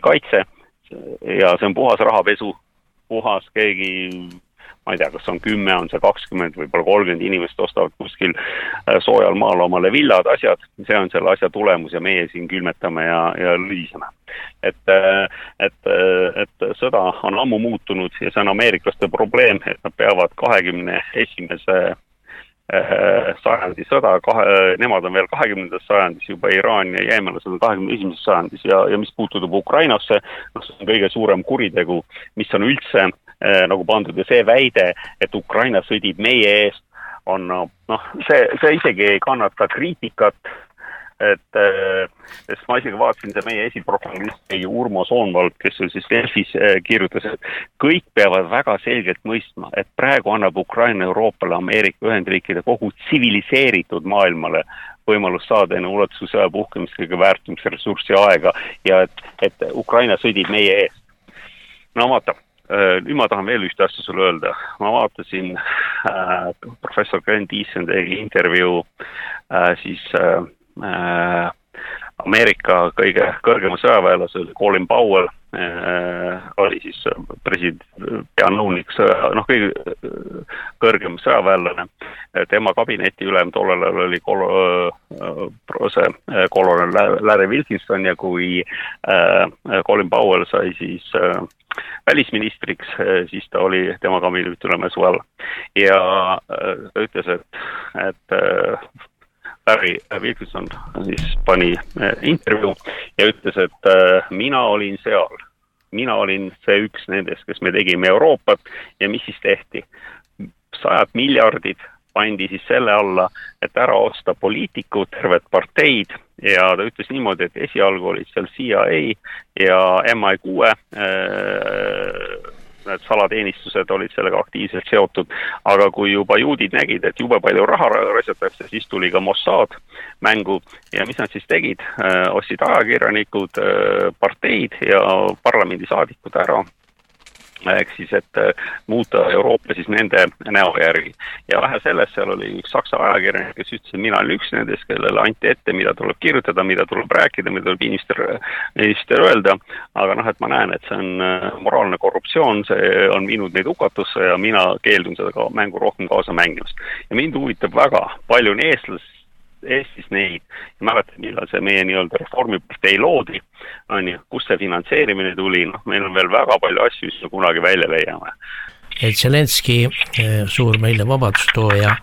kaitse ja see on puhas rahapesu, puhas keegi, ma ei tea, kas on 10, on see 20, võib-olla 30 inimest ostavad kuskil soojal maal omale villad, asjad, see on selle asja tulemus ja meie siin külmetame ja lüüsame. Et sõda on ammu muutunud ja see on ameeriklaste probleem, et nad peavad 21. sajandi sõda, nemad on veel 20. sajandis juba Iraan ja Jeemelased on 21. sajandis ja mis puutudub Ukrainasse, see on kõige suurem kuritegu, mis on üldse nagu pandud ja see väide, et Ukraina sõdib meie eest, on see isegi ei kannata kriitikat, sest ma isegi vaatasin see meie esiprofilist Urmo Soonvald, kes on siis Delfis kirjutas, et kõik peavad väga selgelt mõistma, et praegu annab Ukraina Euroopale, Ameerika Ühendriikide kogu tsiviliseeritud maailmale võimalus saada enne ulatususe sõja puhkemist kõige väärtumisressurssi aega ja et Ukraina sõdib meie eest. No vaata. Nüüd ma tahan veel ühte asja sulle öelda. Ma vaatasin professor Glenn Thiessen tegi intervjuu siis Ameerika kõige kõrgema sõjaväelase Colin Powell oli siis president peanõunik, kõige kõrgem sõjaväelane. Tema kabineti ülem tollel oli kolonel Larry Wilkinson ja kui Colin Powell sai siis välisministriks, siis ta oli tema kabineti ülem as well. Ja ta ütles, et Larry Wilkinson siis pani intervjuu ja ütles, et mina olin seal. Mina olin see üks nendest, kes me tegime Euroopat ja mis siis tehti. 100 miljardid pandi siis selle alla, et ära osta poliitikud, terved parteid ja ta ütles niimoodi, et esialgu olid seal CIA ja MI6 need salateenistused olid sellega aktiivselt seotud, aga kui juba juudid nägid, et jube palju raha raisatakse, siis tuli ka Mossad mängu ja mis nad siis tegid, ostsid ajakirjanikud, parteid ja parlamendisaadikud ära, ehk siis, et muuta Euroopa siis nende näo järgi. Ja vähe sellest, seal oli üks saksa ajakirjanik, kes ütles, et mina olin üks nendest, kellele anti ette, mida tuleb kirjutada, mida tuleb rääkida, mida tuleb inimestel öelda, aga et ma näen, et see on moraalne korruptsioon, see on viinud neid hukatusse ja mina keeldun seda mängu rohkem kaasa mängimast. Ja mind huvitab väga, palju on Eestis neid, ja mäletan, millal see meie nii-öelda reformipartei loodi, kus see finantseerimine tuli, meil on veel väga palju asju, mis me kunagi välja leiame. Et Zelenski, suur meile vabadustooja,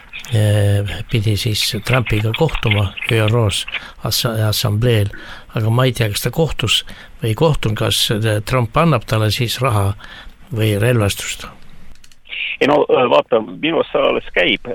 pidi siis Trumpiga kohtuma ÜROs assambleel, aga ma ei tea, kas ta kohtus või kohtun, kas Trump annab talle siis raha või relvastust? Ei vaata, minu see alles käib,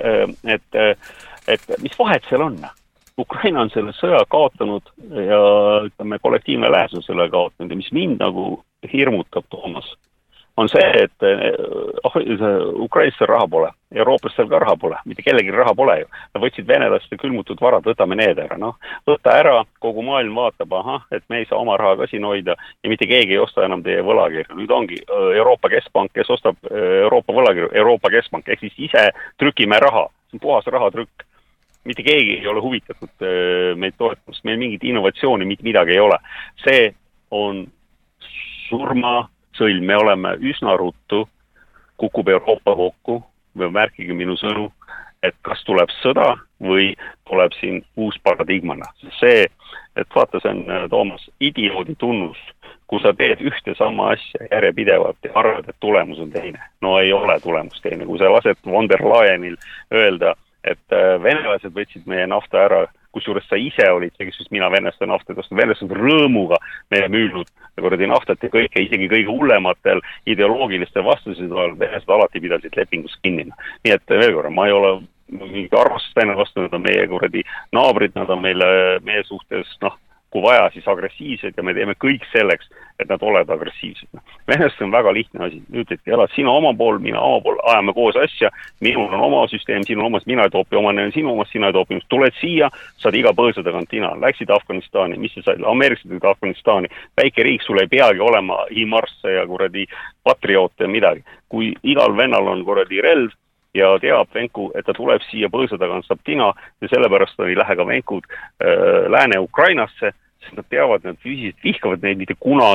et mis vahet seal on? Ukraina on selle sõja kaotanud ja kollektiivne lääs on selle kaotanud ja mis mind nagu hirmutab, Toomas, on see, et Ukrainastel raha pole, Eurooplastel ka raha pole, mitte kellegi raha pole ju. Nad võtsid venelaste külmutud varad, võtame need ära. Võta ära, kogu maailm vaatab, et me ei saa oma raha ka siin hoida ja mitte keegi ei osta enam teie võlakirju. Nüüd ongi Euroopa Keskpank, kes ostab Euroopa võlakirju, Euroopa Keskpank, ehk siis ise trükime raha, see on puhas rahatrükk. Mitte keegi ei ole huvitatud meid toetamast, meil mingit innovatsiooni, mitte midagi ei ole. See on surmasõlm, me oleme üsna ruttu, kukub Euroopa kokku, või märkige minu sõnu, et kas tuleb sõda või tuleb siin uus paradigmana. See, et vaata, see on, Toomas, idioodi tunnus, kui sa teed ühte sama asja järjepidevalt ja arvad, et tulemus on teine. No ei ole tulemus teine, kui sa lased von der Leyenil öelda, et venelased võtsid meie nafta ära, kusjuures sa ise olid see, kes mina venelaste naftat ostnud, venelased rõõmuga meie müünud naftat ja kõike, isegi kõige hullematel ideoloogiliste vastused, venelased alati pidasid lepingus kinni. Nii et veel korra, ma ei ole mingi arvastust enne vastu, nad on meie naabrid, nad on meie suhtes, kui vaja, siis agressiivsed ja me teeme kõik selleks, et nad olevad agressiivsed. Venelased on väga lihtne asi. Ütledki, elad sina oma pool, mina oma pool, ajame koos asja, minul on oma süsteem, sinul omas, mina ei toopi oma, sinu omas, sina ei toopi. Tuled siia, saad iga põõsa tagant tina. Läksid Afganistani, mis sa said? Ameeriklased olid Afganistani. Väike riik, sul ei peagi olema himarsse ja patrioote ja midagi. Kui igal vennal on relv, ja teab Venku, et ta tuleb siia põõsa tagant, saab tina ja sellepärast ei lähe ka Venkud Lääne-Ukrainasse, sest nad teavad, nad füüsiliselt vihkavad neid mitte kunagi